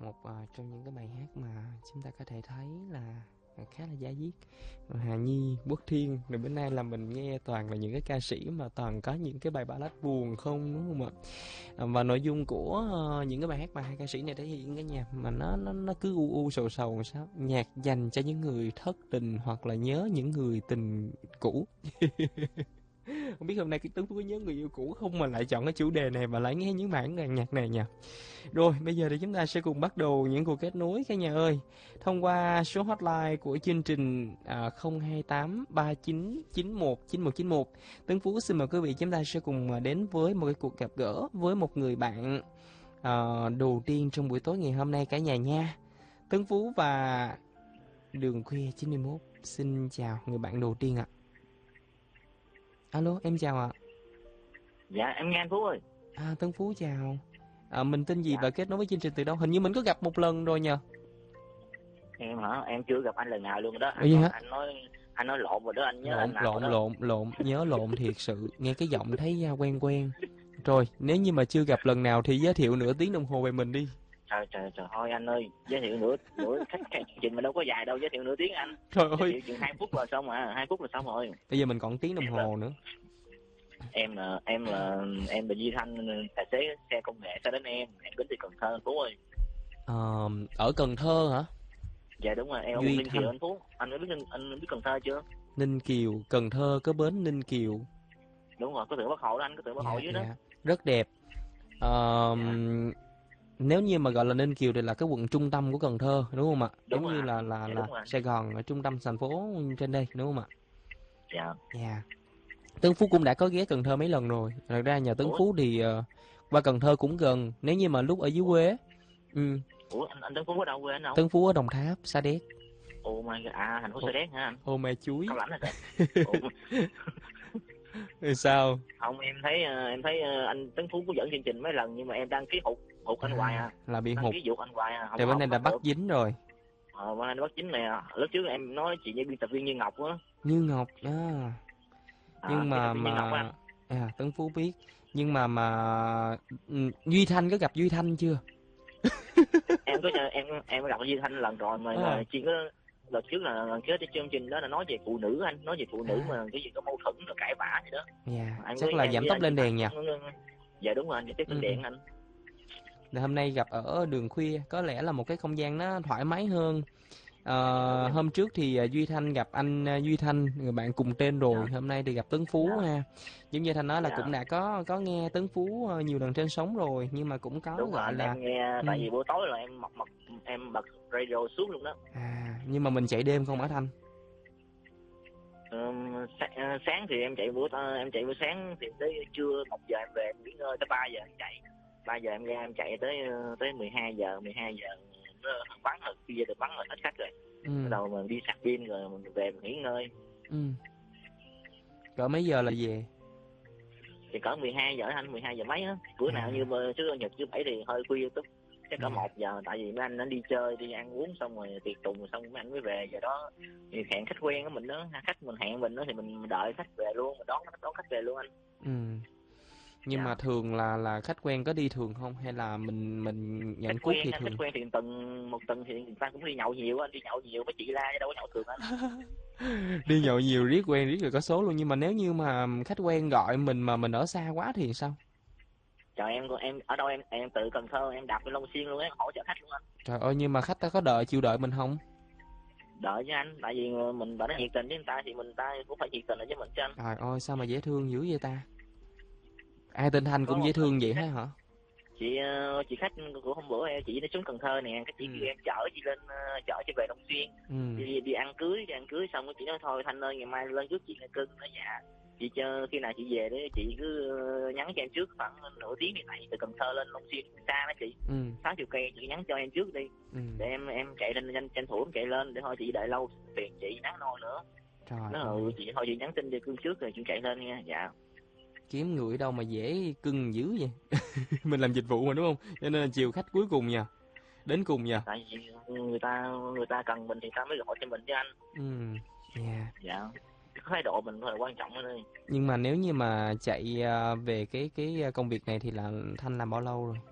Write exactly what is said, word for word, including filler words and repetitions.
một à, trong những cái bài hát mà chúng ta có thể thấy là khá là da diết. Hà Nhi, Quốc Thiên, rồi bữa nay là mình nghe toàn là những cái ca sĩ mà toàn có những cái bài ballad buồn không, đúng không ạ? À, và nội dung của uh, những cái bài hát mà hai ca sĩ này thể hiện cái nhạc mà nó nó nó cứ u u sầu sầu sao, nhạc dành cho những người thất tình hoặc là nhớ những người tình cũ. Không biết hôm nay cái Tuấn có nhớ người yêu cũ không mà lại chọn cái chủ đề này và lại nghe những bản nhạc này nha. Rồi bây giờ thì chúng ta sẽ cùng bắt đầu những cuộc kết nối cả nhà ơi, thông qua số hotline của chương trình à, không hai tám ba chín chín một chín một chín một. Tuấn Phú xin mời quý vị chúng ta sẽ cùng đến với một cái cuộc gặp gỡ với một người bạn à, đầu tiên trong buổi tối ngày hôm nay cả nhà nha. Tuấn Phú và Đường Khuya chín mươi mốt xin chào người bạn đầu tiên ạ. Alo, em chào ạ. Dạ, em nghe anh Phú ơi. À, Tuấn Phú chào. À, mình tên gì Dạ. và kết nối với chương trình từ đâu? Hình như mình có gặp một lần rồi nhờ. Em hả? Em chưa gặp anh lần nào luôn đó. Anh, Vậy nói, hả? anh nói anh nói lộn rồi đó, anh nhớ Lộn, anh nào lộn, đó. lộn, lộn, nhớ lộn thiệt sự. Nghe cái giọng thấy uh, quen quen. Rồi, nếu như mà chưa gặp lần nào thì giới thiệu nửa tiếng đồng hồ về mình đi. Trời trời trời, thôi anh ơi, giới thiệu nửa nửa khách chương trình mà đâu có dài đâu, giới thiệu nửa tiếng anh. Trời Giới ơi. thiệu chừng hai phút là xong mà, hai phút là xong rồi. Bây giờ mình còn tiếng đồng hồ nữa. Em là em là em là Duy Thanh, tài xế xe công nghệ xe đến em, em đến từ Cần Thơ anh Phú ơi. Ờ, ở Cần Thơ hả? Dạ đúng rồi, em ở Duy quận Ninh Thanh. Kiều anh Phú. Anh có biết anh biết Cần Thơ chưa? Ninh Kiều, Cần Thơ có bến Ninh Kiều. Đúng rồi, có tượng Bắc Hồ đó anh, có tượng Bắc Dạ, Hồ dưới dạ. đó. Rất đẹp. Ờ, Dạ. nếu như mà gọi là Ninh Kiều thì là cái quận trung tâm của Cần Thơ đúng không ạ? Đúng Giống rồi như anh. là là Dạ là đúng rồi anh. Sài Gòn ở trung tâm thành phố trên đây đúng không ạ? Dạ. Dạ. Tuấn Phú cũng đã có ghé Cần Thơ mấy lần rồi. Thật ra nhà Tuấn Ủa? Phú thì uh, qua Cần Thơ cũng gần. Nếu như mà lúc ở dưới quê, ừ, Ủa anh anh Tấn Phú ở đâu quê anh đâu? Tuấn Phú ở Đồng Tháp, Sa Đéc. Ồ my God, à thành phố Sa Đéc hả anh? Ô mẹ chuối. Cao lãnh hả trời? Ủa, Thì sao? không em thấy ờ, em thấy ờ, anh Tấn Phú có dẫn chương trình mấy lần nhưng mà em đăng ký hụt hụt anh hoài à. Là bị Đăng hụt. ký vụt anh hoài à, không Thì có bên này không là bắt bắt được. dính rồi. Ờ bên này bắt chính này à. Lúc trước em nói chị với biên tập viên Như Ngọc á. Như Ngọc à. À, Nhưng biên tập mà viên Như Ngọc á mà anh. à, Tuấn Phú biết. Nhưng mà mà ừ, Duy Thanh có gặp Duy Thanh chưa? Em có nhờ- em em gặp Duy Thanh lần rồi mà À. là chuyên có đợt trước là lần trước cái chương trình đó là nói về phụ nữ anh, nói về phụ nữ À. mà cái gì có mâu thuẫn rồi cãi vã gì đó. Dạ, Anh chắc với là em giảm với tốc anh lên Duy đèn nha. Thanh. Dạ đúng rồi anh, tiếp Ừ, lên ừ. điện anh. Thì hôm nay gặp ở đường khuya có lẽ là một cái không gian nó thoải mái hơn. Ờ, hôm trước thì à, Duy Thanh gặp anh à, Duy Thanh, người bạn cùng tên rồi. Dạ. Hôm nay thì gặp Tuấn Phú Dạ. ha. Giống như Thanh nói là Dạ. cũng đã có có nghe Tuấn Phú à, nhiều lần trên sóng rồi, nhưng mà cũng có Đúng rồi gọi anh, là em nghe ừ. tại vì buổi tối là em bật bật em bật radio suốt luôn đó. À, nhưng mà mình chạy đêm không hả Thanh? Ừm, sáng, sáng thì em chạy buổi ờ, em chạy buổi sáng thì tới trưa một giờ em về em nghỉ ngơi tới ba giờ em chạy. Ba giờ em ra em chạy tới ờ, tới mười hai giờ, mười hai giờ nó vắng rồi, bây giờ được vắng rồi hết khách rồi. Ừ. Bắt đầu mình đi sạc pin rồi mình về mình nghỉ ngơi. Ừ. Cỡ mấy giờ là về? Thì cỡ mười hai giờ anh, mười hai giờ mấy á. Bữa À. nào như thứ nhật thứ bảy thì hơi khuya chút. Chắc cỡ Dạ. một giờ tại vì mấy anh nó đi chơi đi ăn uống xong rồi tiệc tùng xong mấy anh mới về, giờ đó thì hẹn khách quen của mình đó, khách mình hẹn mình đó thì mình đợi khách về luôn, mình đón đón khách về luôn anh. Ừ. Nhưng Dạ. mà thường là là khách quen có đi thường không hay là mình mình nhận Khách cút quen thì anh, thường? khách quen thì tuần một tuần thì người ta cũng đi nhậu nhiều, anh đi nhậu nhiều với chị la chứ đâu có nhậu thường anh. Đi nhậu nhiều riết quen riết rồi có số luôn, nhưng mà nếu như mà khách quen gọi mình mà mình ở xa quá thì sao? Trời em em ở đâu em em tự Cần Thơ em đạp lên Long Xuyên luôn á, hỗ trợ khách luôn anh. Trời ơi, nhưng mà khách ta có đợi chịu đợi mình không? Đợi chứ anh, tại vì mình đã nhiệt tình với người ta thì mình ta cũng phải nhiệt tình với mình chứ anh. Trời ơi, sao mà dễ thương dữ vậy ta? Ai tên Thanh Có cũng một dễ thương chị vậy khách, hả? chị ờ, chị khách của hôm bữa em chị nó xuống Cần Thơ nè, cái chị Ừ. kia em chở chị lên ờ, chở chị về Long Xuyên. Ừ. đi, đi ăn cưới đi ăn cưới xong cái chị nói thôi Thanh ơi ngày mai lên trước chị nghe cưng nói dạ chị chờ khi nào chị về đấy chị cứ ờ, nhắn cho em trước khoảng nửa tiếng như này, từ Cần Thơ lên Long Xuyên xa đó chị, Ừ. sáu chục cây, chị nhắn cho em trước đi Ừ. để em em chạy lên tranh, tranh thủ em chạy lên, để thôi chị đợi lâu phiền chị nắng nôi nữa. Trời Nó ơi, ừ, chị thôi chị nhắn tin cho cưng trước rồi chị chạy lên nha. Dạ. kiếm người đâu mà dễ cưng dữ vậy. Mình làm dịch vụ mà đúng không? Cho nên là chiều khách cuối cùng nha. Đến cùng nha. Tại vì người ta người ta cần mình thì ta mới gọi cho mình chứ anh. Ừ. Yeah. Dạ. Cái thái độ mình là quan trọng thôi. Nhưng mà nếu như mà chạy à, về cái cái công việc này thì là Thanh làm bao lâu rồi?